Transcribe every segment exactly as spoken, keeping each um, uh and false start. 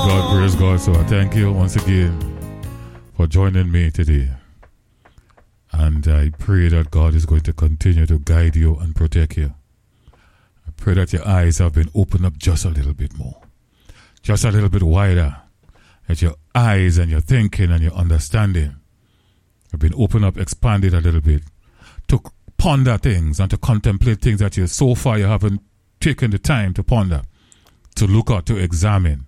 God, praise God. So I thank you once again for joining me today. And I pray that God is going to continue to guide you and protect you. I pray that your eyes have been opened up just a little bit more. Just a little bit wider. That your eyes and your thinking and your understanding have been opened up, expanded a little bit. To ponder things and to contemplate things that you so far you haven't taken the time to ponder. To look at, to examine.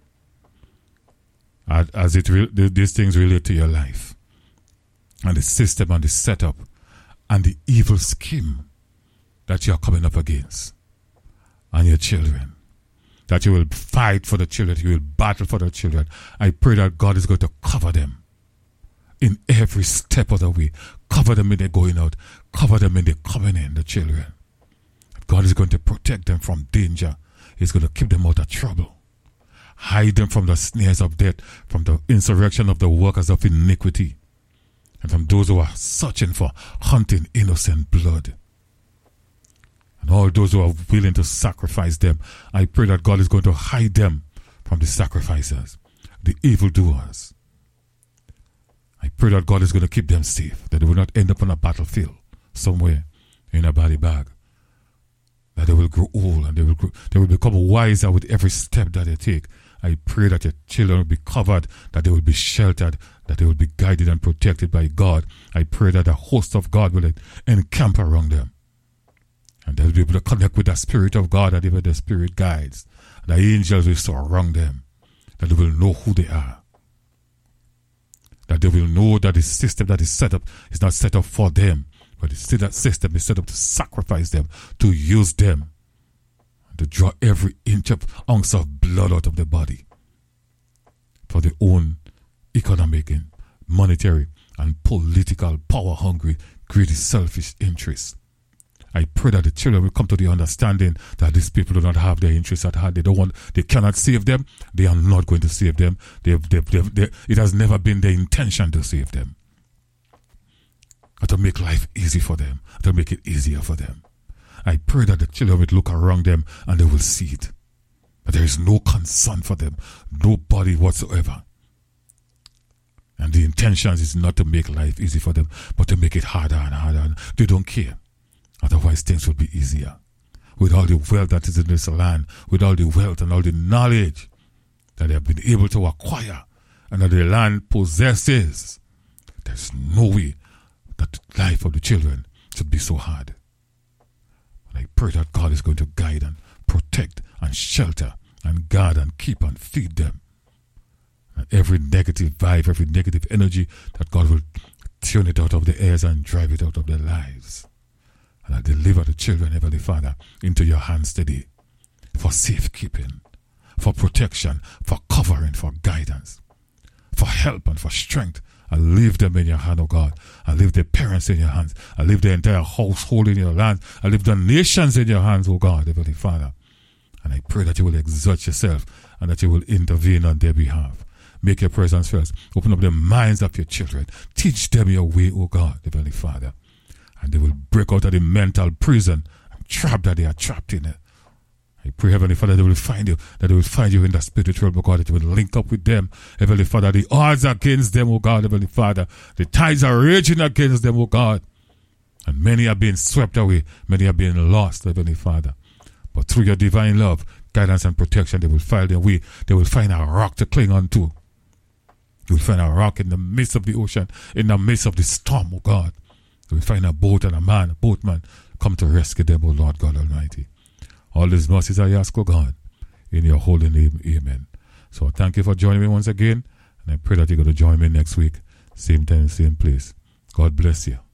As it re- these things relate to your life. And the system and the setup. And the evil scheme that you are coming up against. And your children. That you will fight for the children. You will battle for the children. I pray that God is going to cover them. In every step of the way. Cover them in their going out. Cover them in their coming in, the children. God is going to protect them from danger. He's going to keep them out of trouble. Hide them from the snares of death. From the insurrection of the workers of iniquity. And from those who are searching for, hunting innocent blood. And all those who are willing to sacrifice them. I pray that God is going to hide them from the sacrificers. The evildoers. I pray that God is going to keep them safe. That they will not end up on a battlefield. Somewhere in a body bag. That they will grow old and they will grow, they will become wiser with every step that they take. I pray that your children will be covered, that they will be sheltered, that they will be guided and protected by God. I pray that the host of God will encamp around them. And they'll be able to connect with the Spirit of God, that even the Spirit guides. And the angels will surround them, that they will know who they are. That they will know that the system that is set up is not set up for them. But the system is set up to sacrifice them, to use them, to draw every inch of ounce of blood out of the body for their own economic and monetary and political, power-hungry, greedy, selfish interests. I pray that the children will come to the understanding that these people do not have their interests at heart. They don't want, they cannot save them. They are not going to save them. They've, they've, they've, they, it has never been their intention to save them. Or to make life easy for them, to make it easier for them. I pray that the children will look around them and they will see it. That there is no concern for them, nobody whatsoever. And the intention is not to make life easy for them, but to make it harder and harder. And they don't care. Otherwise things will be easier. With all the wealth that is in this land, with all the wealth and all the knowledge that they have been able to acquire and that the land possesses, there's no way that the life of the children should be so hard. And I pray that God is going to guide and protect and shelter and guard and keep and feed them. And every negative vibe, every negative energy, that God will tune it out of the airs and drive it out of their lives. And I deliver the children, Heavenly Father, into your hands today for safekeeping, for protection, for covering, for guidance, for help and for strength. I leave them in your hand, oh God. I leave their parents in your hands. I leave the entire household in your hands. I leave the nations in your hands, oh God, Heavenly Father. And I pray that you will exert yourself and that you will intervene on their behalf. Make your presence first. Open up the minds of your children. Teach them your way, oh God, Heavenly Father. And they will break out of the mental prison and trap that they are trapped in it. I pray, Heavenly Father, they will find you, that they will find you in the spiritual realm, oh God, that you will link up with them. Heavenly Father, the odds against them, oh God, Heavenly Father. The tides are raging against them, oh God. And many are being swept away. Many are being lost, Heavenly Father. But through your divine love, guidance and protection, they will find their way. They will find a rock to cling on to. They will find a rock in the midst of the ocean, in the midst of the storm, oh God. They will find a boat and a man, a boatman, come to rescue them, oh Lord God Almighty. All these mercies I ask, oh God, in your holy name, amen. So thank you for joining me once again, and I pray that you're going to join me next week, same time, same place. God bless you.